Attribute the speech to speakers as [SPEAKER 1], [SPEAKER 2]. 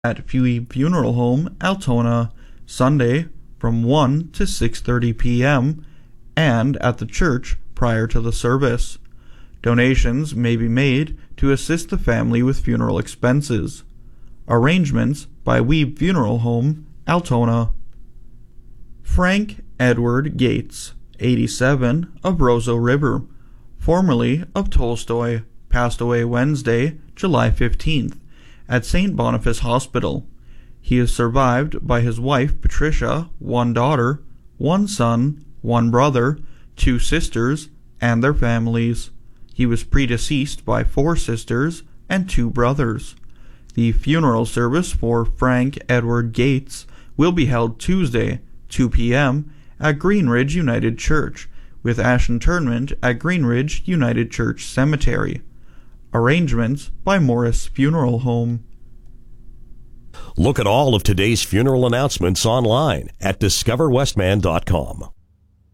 [SPEAKER 1] at Pewee Funeral Home, Altona, Sunday from 1 to 6:30 p.m. and at the church prior to the service. Donations may be made to assist the family with funeral expenses. Arrangements by Weeb Funeral Home, Altona. Frank Edward Gates, 87, of Roseau River, formerly of Tolstoy, passed away Wednesday, July 15th, at St. Boniface Hospital. He is survived by his wife Patricia, one daughter, one son, one brother, two sisters, and their families. He was predeceased by 4 sisters and 2 brothers. The funeral service for Frank Edward Gates will be held Tuesday, 2 p.m. at Greenridge United Church, with ash interment at Greenridge United Church Cemetery. Arrangements by Morris Funeral Home.
[SPEAKER 2] Look at all of today's funeral announcements online at discoverwestman.com.